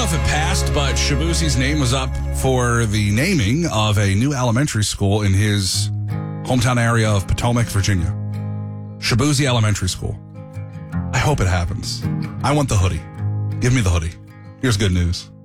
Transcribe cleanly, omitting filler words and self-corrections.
if it passed, but Shabuzi's name was up for the naming of a new elementary school in his hometown area of Potomac, Virginia. Shabuzi Elementary School. I hope it happens. I want the hoodie. Give me the hoodie. Here's good news.